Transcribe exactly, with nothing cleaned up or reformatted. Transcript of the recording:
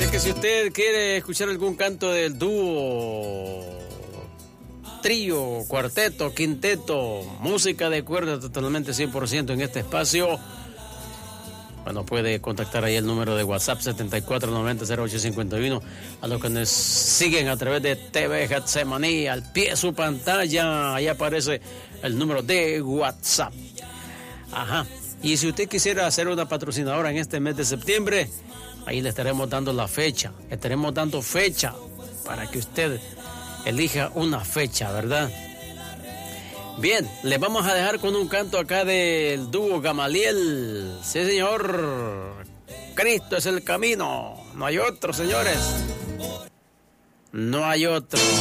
Recuerde que si usted quiere escuchar algún canto del dúo, trío, cuarteto, quinteto, música de cuerda totalmente cien por ciento en este espacio, bueno, puede contactar ahí el número de WhatsApp setenta y cuatro noventa cero ocho cincuenta y uno. A los que nos siguen a través de T V Getsemaní, al pie de su pantalla, ahí aparece el número de WhatsApp. Ajá. Y si usted quisiera ser una patrocinadora en este mes de septiembre, ahí le estaremos dando la fecha. Estaremos dando fecha para que usted elija una fecha, ¿verdad? Bien, les vamos a dejar con un canto acá del dúo Gamaliel. Sí, señor. Cristo es el camino. No hay otro, señores. No hay otro.